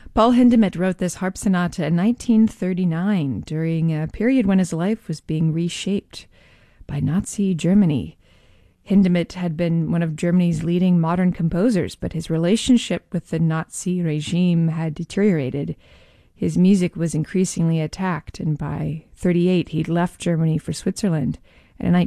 Paul Hindemith wrote this harp sonata in 1939 during a period when his life was being reshaped by Nazi Germany. Hindemith had been one of Germany's leading modern composers, but his relationship with the Nazi regime had deteriorated. His music was increasingly attacked, and by 1938 he'd left Germany for Switzerland. And in